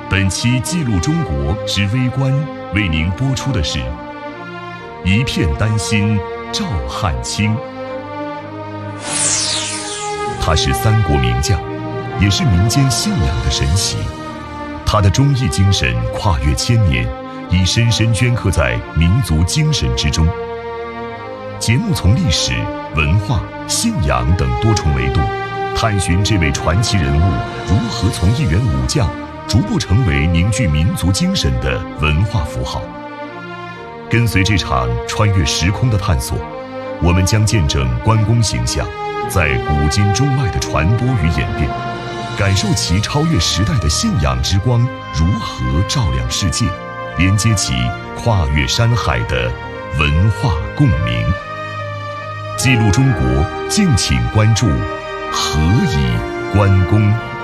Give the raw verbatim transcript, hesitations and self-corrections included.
本期《记录中国之微观》为您播出的是一片丹心照汗青。他是三国名将，也是民间信仰的神祇。他的忠义精神跨越千年，已深深镌刻在民族精神之中。节目从历史、文化、信仰等多重维度，探寻这位传奇人物如何从一员武将逐步成为凝聚民族精神的文化符号。跟随这场穿越时空的探索，我们将见证关公形象在古今中外的传播与演变，感受其超越时代的信仰之光如何照亮世界，连接起跨越山海的文化共鸣。记录中国，敬请关注何以关公。